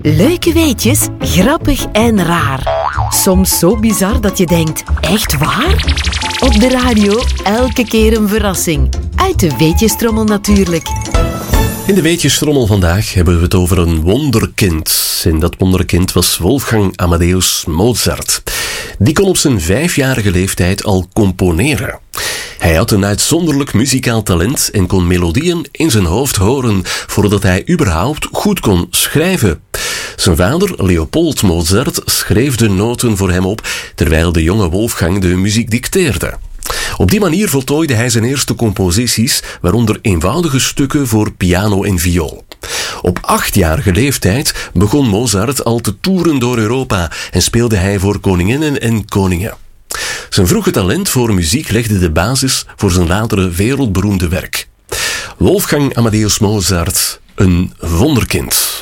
Leuke weetjes, grappig en raar. Soms zo bizar dat je denkt, echt waar? Op de radio elke keer een verrassing. Uit de weetjestrommel natuurlijk. In de weetjestrommel vandaag hebben we het over een wonderkind. En dat wonderkind was Wolfgang Amadeus Mozart. Die kon op zijn 5-jarige leeftijd al componeren. Hij had een uitzonderlijk muzikaal talent en kon melodieën in zijn hoofd horen voordat hij überhaupt goed kon schrijven. Zijn vader, Leopold Mozart, schreef de noten voor hem op, terwijl de jonge Wolfgang de muziek dicteerde. Op die manier voltooide hij zijn eerste composities, waaronder eenvoudige stukken voor piano en viool. Op 8-jarige leeftijd begon Mozart al te toeren door Europa en speelde hij voor koninginnen en koningen. Zijn vroege talent voor muziek legde de basis voor zijn latere wereldberoemde werk. Wolfgang Amadeus Mozart, een wonderkind.